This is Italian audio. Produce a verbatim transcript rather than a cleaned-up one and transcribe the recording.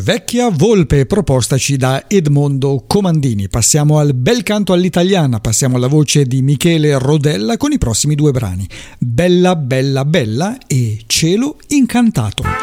Vecchia volpe propostaci da Edmondo Comandini. Passiamo al bel canto all'italiana, passiamo alla voce di Michele Rodella con i prossimi due brani, Bella Bella Bella e Cielo Incantato.